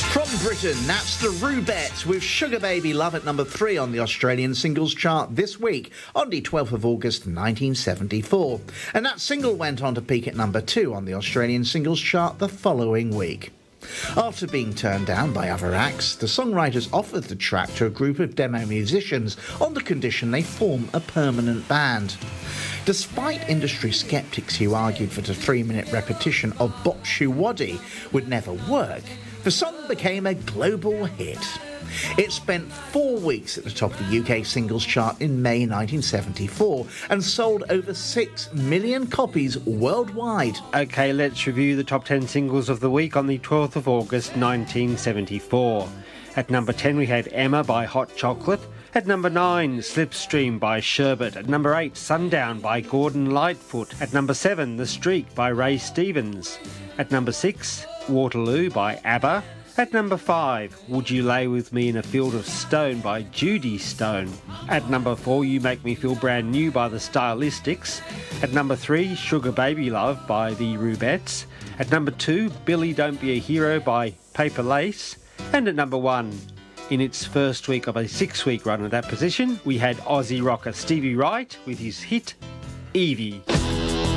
From Britain, that's the Rubettes with Sugar Baby Love at number 3 on the Australian singles chart this week, on the 12th of August 1974. And that single went on to peak at number 2 on the Australian singles chart the following week. After being turned down by other acts, the songwriters offered the track to a group of demo musicians on the condition they form a permanent band. Despite industry skeptics who argued that a 3-minute repetition of Bop Shoo Waddy would never work, the song became a global hit. It spent 4 weeks at the top of the UK singles chart in May 1974 and sold over 6 million copies worldwide. OK, let's review the top 10 singles of the week on the 12th of August 1974. At number 10 we had Emma by Hot Chocolate. At number 9, Slipstream by Sherbet. At number 8, Sundown by Gordon Lightfoot. At number 7, The Streak by Ray Stevens. At number 6, Waterloo by ABBA. At number 5, Would You Lay With Me in a Field of Stone by Judy Stone. At number 4, You Make Me Feel Brand New by the Stylistics. At number 3, Sugar Baby Love by the Rubettes. At number 2, Billy Don't Be a Hero by Paper Lace. And at number 1, in its first week of a 6-week run at that position, we had Aussie rocker Stevie Wright with his hit, Evie.